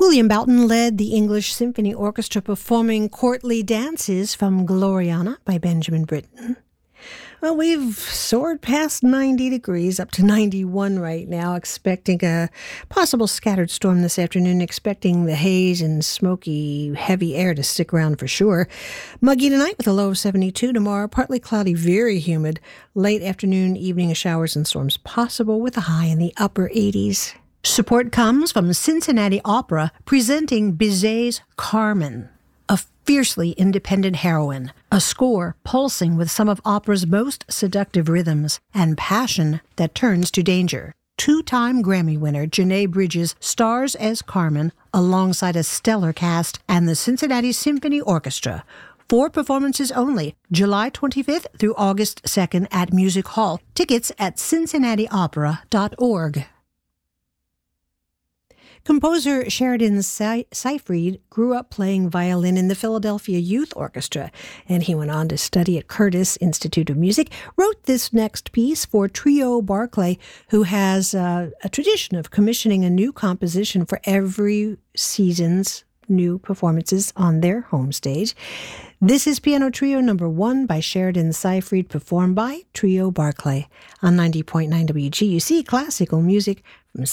William Boughton led the English Symphony Orchestra performing courtly dances from Gloriana by Benjamin Britten. Well, we've soared past 90 degrees, up to 91 right now, expecting a possible scattered storm this afternoon, expecting the haze and smoky, heavy air to stick around for sure. Muggy tonight with a low of 72. Tomorrow, partly cloudy, very humid. Late afternoon, evening showers and storms possible with a high in the upper 80s. Support comes from Cincinnati Opera presenting Bizet's Carmen, a fiercely independent heroine, a score pulsing with some of opera's most seductive rhythms and passion that turns to danger. Two-time Grammy winner Janae Bridges stars as Carmen alongside a stellar cast and the Cincinnati Symphony Orchestra. 4 performances only, July 25th through August 2nd at Music Hall. Tickets at cincinnatiopera.org. Composer Sheridan Seyfried grew up playing violin in the Philadelphia Youth Orchestra, and he went on to study at Curtis Institute of Music, wrote this next piece for Trio Barclay, who has a tradition of commissioning a new composition for every season's new performances on their home stage. This is Piano Trio No. 1 by Sheridan Seyfried, performed by Trio Barclay on 90.9 WGUC Classical Music from